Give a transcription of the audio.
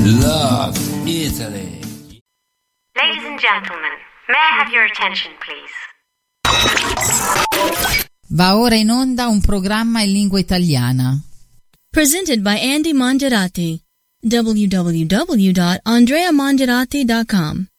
Love Italy. Ladies and gentlemen, may I have your attention, please? Va ora in onda un programma in lingua italiana. Presented by Andy Mongerati. www.andreamongerati.com